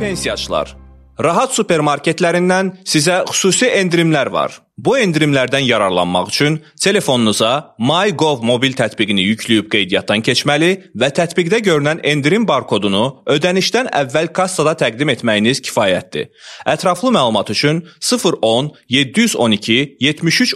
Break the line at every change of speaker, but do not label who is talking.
Pensiyaçılar, Rahat supermarketlərindən sizə xüsusi endirimlər var. Bu endirimlərdən yararlanmaq üçün telefonunuza MyGov mobil tətbiqini yükləyib qeydiyyatdan keçməli və tətbiqdə görünən endirim barkodunu ödənişdən əvvəl kassada təqdim etməyiniz kifayətdir. Ətraflı məlumat üçün 010 712 73